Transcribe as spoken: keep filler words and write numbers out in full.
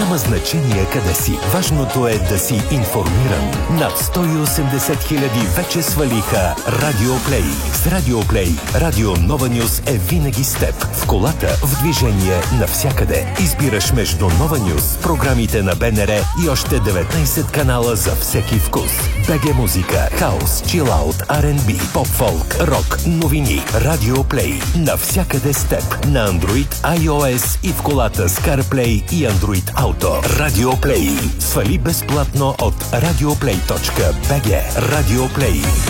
Няма значение къде си. Важното е да си информиран. Над сто и осемдесет хиляди вече свалиха Радио Плей. С Радио Плей, Радио Нова Нюз е винаги с теб. В колата, в движение, навсякъде. Избираш между Нова Нюз, програмите на БНР и още деветнайсет канала за всеки вкус. БГ Музика, хаус, чилаут, Ар енд Би, поп-фолк, рок, новини. Радио Плей. Навсякъде с теб. На Android, iOS и в колата с CarPlay и Android Auto. Радио Плей. Свали безплатно от радиоплей точка би джи. Радио Плей.